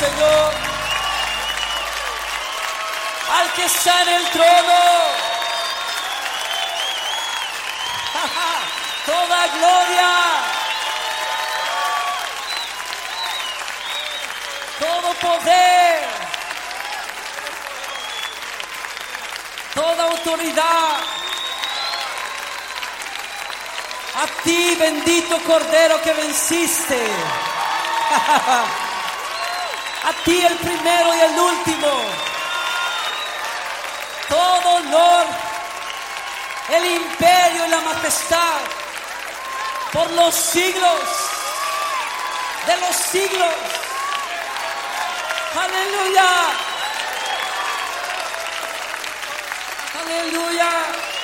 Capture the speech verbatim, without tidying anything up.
Señor. Al que está en el trono. Toda gloria. Todo poder. Toda autoridad. A ti, bendito Cordero que venciste. A ti, el primero y el último. Todo honor, el imperio y la majestad por los siglos de los siglos. Aleluya. Aleluya.